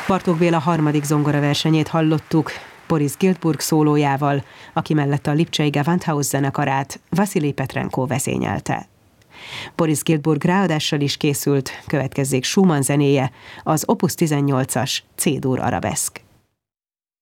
Bartók Béla harmadik zongoraversenyét hallottuk, Boris Giltburg szólójával, aki mellett a Lipcsei Gewandhaus zenekarát Vasilij Petrenko vezényelte. Boris Giltburg ráadással is készült, következzék Schumann zenéje, az Opus 18-as C-dur arabeszk.